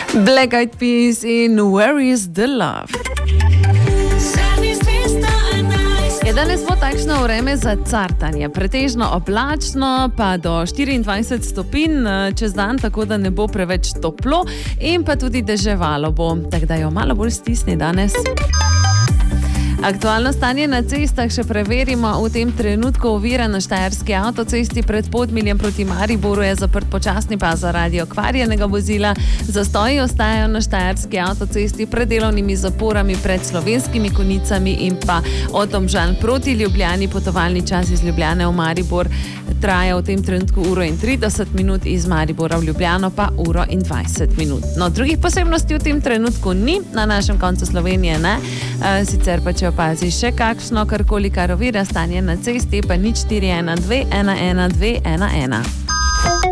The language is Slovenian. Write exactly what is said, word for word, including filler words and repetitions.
Black Eyed Peas in Where is the Love. Je danes bo takšno vreme za cartanje, pretežno oblačno, pa do štiriindvajset stopinj čez dan, tako da ne bo preveč toplo in pa tudi deževalo bo, tako da jo malo bolj stisni danes. Aktualno stanje na cestah še preverimo. V tem trenutku ovira na štajerski avtocesti pred Podmiljem proti Mariboru je zaprt počasni pas zaradi okvarjenega vozila. Zastoji ostajajo na štajerski avtocesti pred delovnimi zaporami pred Slovenskimi Konjicami in pa od Domžal proti Ljubljani. Potovalni čas iz Ljubljane v Maribor traja v tem trenutku uro in trideset minut, iz Maribora v Ljubljano pa uro in dvajset minut. No, drugih posebnosti v tem trenutku ni, na našem koncu Slovenije ne, e, sicer pa če opazi še kakšno, karkoli kar ovira stanje na cesti, pa nič štiri ena dve ena ena dve ena ena.